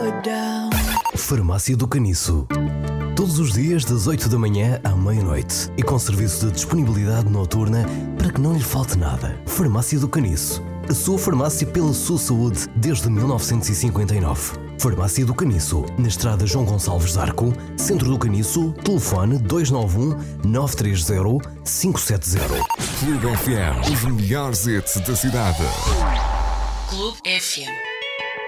Farmácia do Caniço. Todos os dias das 8 da manhã à meia-noite e com serviço de disponibilidade noturna para que não lhe falte nada. Farmácia do Caniço. A sua farmácia pela sua saúde desde 1959. Farmácia do Caniço, na estrada João Gonçalves de Arco, centro do Caniço, telefone 291-930-570. Clube FM, os melhores hits da cidade. Clube FM.